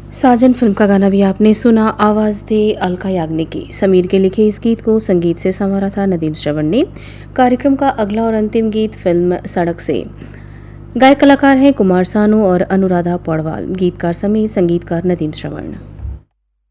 साजन film का गाना भी आपने सुना। आवाज़ थे अलका याग्निक की। समीर के लिखे इस गीत को संगीत से संवारा था नदीम श्रवण ने। कार्यक्रम का अगला और अंतिम गीत फिल्म सड़क से। गायक कलाकार हैं कुमार सानू और अनुराधा पौडवाल। गीतकार समीर, संगीतकार नदीम श्रवण।